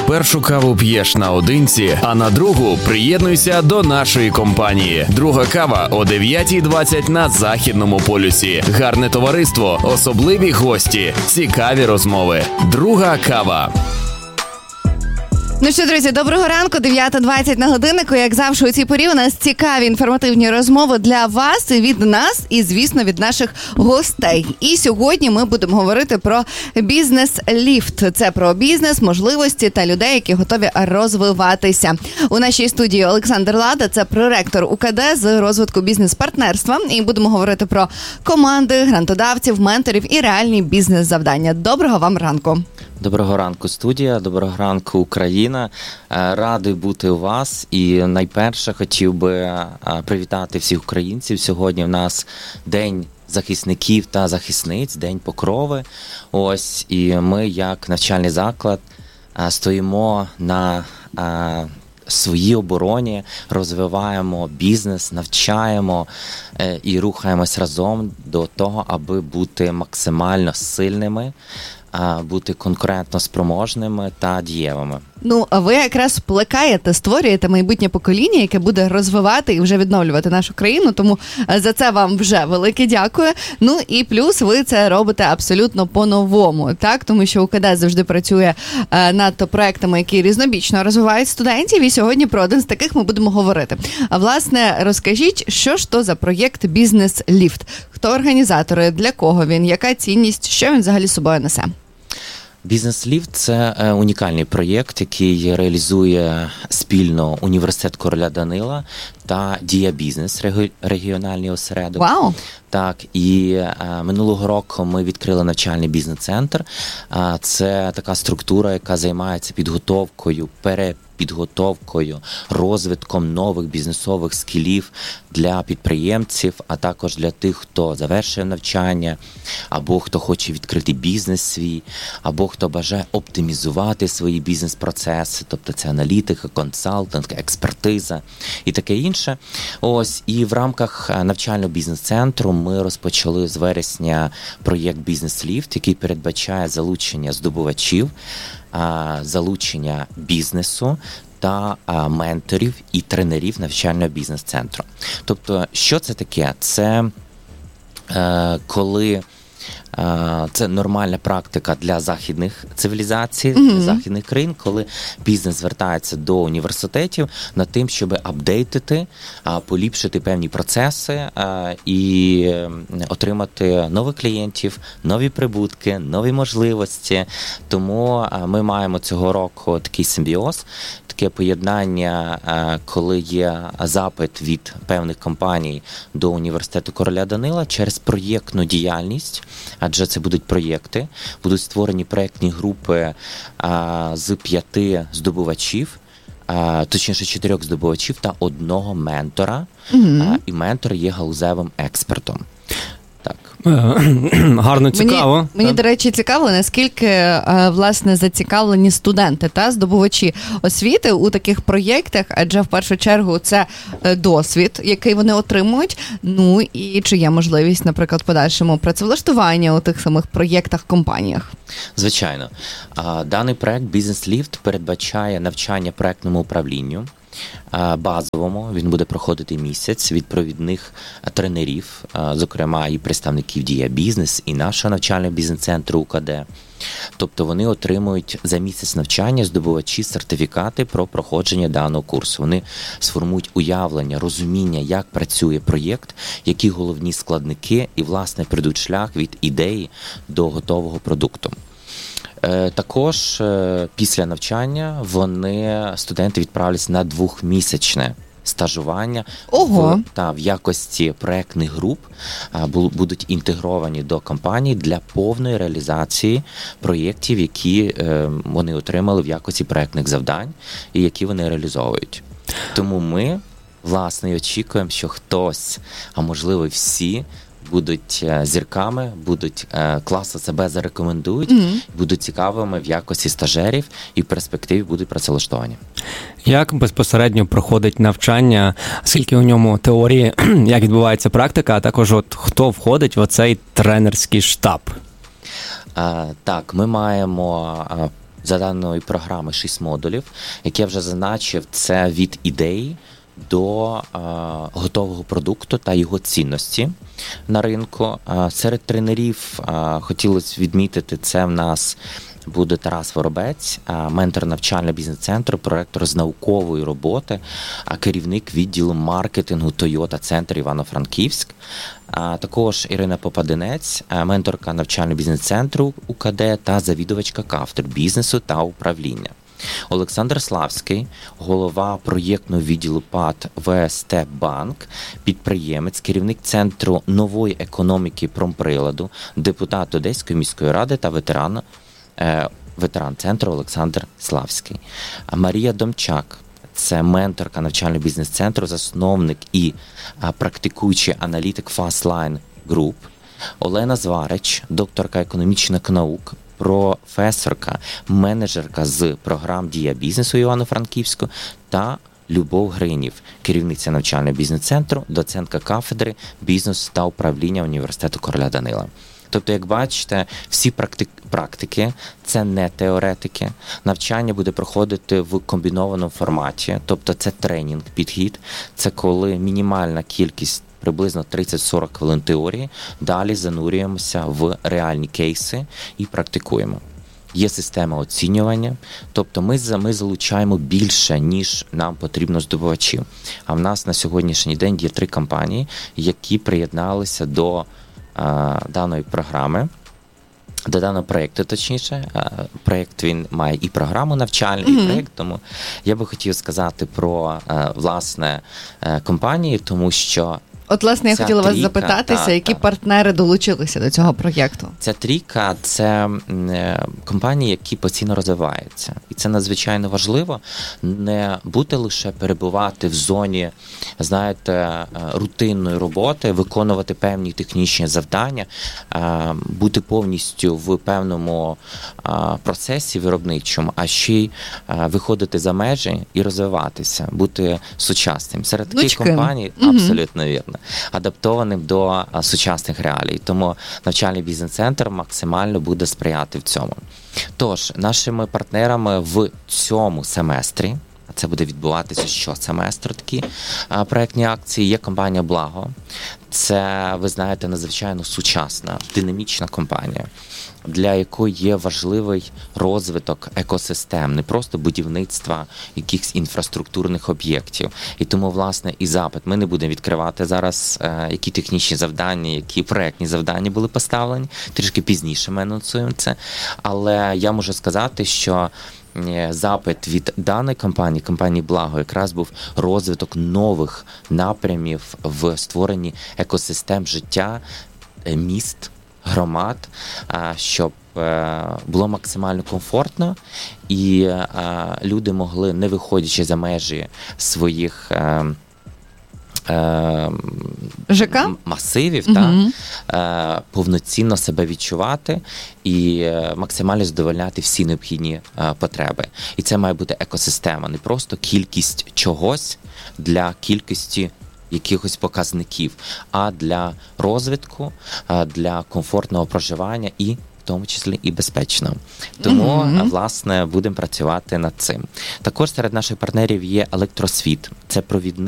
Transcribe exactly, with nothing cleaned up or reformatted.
Першу каву п'єш наодинці, а на другу приєднуйся до нашої компанії. Друга кава о дев'ята двадцять на Західному полюсі. Гарне товариство, особливі гості, цікаві розмови. Друга кава. Ну що, друзі, доброго ранку, дев'ята двадцять на годиннику. Як завжди, у цій порі у нас цікаві інформативні розмови для вас, від нас і, звісно, від наших гостей. І сьогодні ми будемо говорити про бізнес-ліфт. Це про бізнес, можливості та людей, які готові розвиватися. У нашій студії Олександр Лада, це проректор УКД з розвитку бізнес-партнерства. І будемо говорити про команди, грантодавців, менторів і реальні бізнес-завдання. Доброго вам ранку. Доброго ранку, студія, доброго ранку, Україна. Радий бути у вас. І найперше хотів би привітати всіх українців. Сьогодні в нас День захисників та захисниць, День Покрови. Ось, і ми, як навчальний заклад, стоїмо на своїй обороні, розвиваємо бізнес, навчаємо і рухаємось разом до того, аби бути максимально сильними, бути конкурентно спроможними та дієвими. Ну, а ви якраз плекаєте, створюєте майбутнє покоління, яке буде розвивати і вже відновлювати нашу країну, тому за це вам вже велике дякую. Ну і плюс ви це робите абсолютно по-новому, так? Тому що УКД завжди працює над проектами, які різнобічно розвивають студентів, і сьогодні про один з таких ми будемо говорити. А власне, розкажіть, що ж то за проєкт «Бізнес-ліфт»? Хто організатори, для кого він, яка цінність, що він взагалі собою несе? «Бізнес-ліфт» – це унікальний проєкт, який реалізує спільно університет Короля Данила та Дія Бізнес, регіональний осередок. Вау! Так, і а, минулого року ми відкрили навчальний бізнес-центр. А, це така структура, яка займається підготовкою, перепідготовкою, розвитком нових бізнесових скілів для підприємців, а також для тих, хто завершує навчання, або хто хоче відкрити бізнес свій, або хто бажає оптимізувати свої бізнес-процеси, тобто це аналітика, консалтинг, експертиза і таке інше. Ось, і в рамках навчального бізнес-центру ми розпочали з вересня проєкт «Бізнес-ліфт», який передбачає залучення здобувачів, залучення бізнесу та менторів і тренерів навчального бізнес-центру. Тобто, що це таке? Це коли це нормальна практика для західних цивілізацій, mm-hmm. для західних країн, коли бізнес звертається до університетів над тим, щоб апдейтити, поліпшити певні процеси і отримати нових клієнтів, нові прибутки, нові можливості. Тому ми маємо цього року такий симбіоз, таке поєднання, коли є запит від певних компаній до університету Короля Данила через проєктну діяльність, адже це будуть проєкти, будуть створені проєктні групи а, з п'яти здобувачів, а, точніше чотирьох здобувачів та одного ментора, mm-hmm. а, і ментор є галузевим експертом. Так. Гарно, цікаво. Мені, мені, до речі, цікаво, наскільки, власне, зацікавлені студенти та здобувачі освіти у таких проєктах, адже в першу чергу це досвід, який вони отримують, ну і чи є можливість, наприклад, подальшому працевлаштування у тих самих проєктах, компаніях? Звичайно. Даний проєкт «Бізнес-ліфт» передбачає навчання проєктному управлінню, базовому, він буде проходити місяць від провідних тренерів, зокрема і представників Дія Бізнес, і нашого навчального бізнес-центру УКД. Тобто вони отримують за місяць навчання здобувачі сертифікати про проходження даного курсу. Вони сформують уявлення, розуміння, як працює проєкт, які головні складники і, власне, пройдуть шлях від ідеї до готового продукту. Також після навчання вони, студенти, відправляться на двохмісячне стажування в, та, в якості проєктних груп, будуть інтегровані до компаній для повної реалізації проєктів, які вони отримали в якості проєктних завдань і які вони реалізовують. Тому ми, власне, очікуємо, що хтось, а можливо всі, будуть зірками, будуть класно себе зарекомендують, mm-hmm. будуть цікавими в якості стажерів і в перспективі будуть працевлаштовані. Як безпосередньо проходить навчання, скільки у ньому теорії, як відбувається практика, а також от хто входить в оцей тренерський штаб? А, так, ми маємо за даною програми шість модулів, як я вже зазначив, це від ідеї до е, готового продукту та його цінності на ринку. Е, серед тренерів е, хотілося відмітити, це в нас буде Тарас Воробець, ментор навчального бізнес-центру, проректор з наукової роботи, керівник відділу маркетингу Toyota Центр Івано-Франківськ. Також Ірина Попадинець, менторка навчального бізнес-центру УКД та завідувачка кафедр бізнесу та управління. Олександр Славський, голова проєктного відділу ПАТ ВСТ Банк, підприємець, керівник Центру нової економіки промприладу, депутат Одеської міської ради та ветеран ветеран центру Олександр Славський. Марія Домчак – це менторка навчального бізнес-центру, засновник і практикуючий аналітик Fastline Group. Олена Зварич, докторка економічних наук, професорка, менеджерка з програм «Дія бізнесу» Івано-Франківську та Любов Гринів, керівниця навчального бізнес-центру, доцентка кафедри бізнесу та управління університету Короля Данила. Тобто, як бачите, всі практики – це не теоретики. Навчання буде проходити в комбінованому форматі, тобто це тренінг-підхід, це коли мінімальна кількість, приблизно тридцять-сорок хвилин теорії, далі занурюємося в реальні кейси і практикуємо. Є система оцінювання, тобто ми, ми залучаємо більше, ніж нам потрібно здобувачів. А в нас на сьогоднішній день є три компанії, які приєдналися до даної програми, до даного проєкту, точніше. Проєкт, він має і програму навчальну, mm-hmm. і проєкт, тому я би хотів сказати про, власне, компанії, тому що От, власне, я хотіла трійка, вас запитатися, та, які та. партнери долучилися до цього проєкту? Ця трійка – це компанії, які постійно розвиваються. І це надзвичайно важливо не бути лише перебувати в зоні, знаєте, рутинної роботи, виконувати певні технічні завдання, бути повністю в певному процесі виробничому, а ще й виходити за межі і розвиватися, бути сучасним. Серед таких компаній, угу. абсолютно вірно, адаптованим до а, сучасних реалій. Тому навчальний бізнес-центр максимально буде сприяти в цьому. Тож, нашими партнерами в цьому семестрі, це буде відбуватися щосеместру, такі а, проєктні акції, є компанія «Благо». Це, ви знаєте, надзвичайно сучасна, динамічна компанія, для якої є важливий розвиток екосистем, не просто будівництва якихось інфраструктурних об'єктів. І тому, власне, і запит. Ми не будемо відкривати зараз, е, які технічні завдання, які проєктні завдання були поставлені. Трішки пізніше ми анонсуємо це. Але я можу сказати, що запит від даної компанії, компанії «Благо», якраз був розвиток нових напрямів в створенні екосистем життя міст, громад, щоб було максимально комфортно і люди могли, не виходячи за межі своїх ЖК? масивів, угу. та, повноцінно себе відчувати і максимально задовольняти всі необхідні потреби. І це має бути екосистема, не просто кількість чогось для кількості якихось показників, а для розвитку, для комфортного проживання і в тому числі і безпечно. Тому, mm-hmm. власне, будемо працювати над цим. Також серед наших партнерів є Електросвіт. Це провідник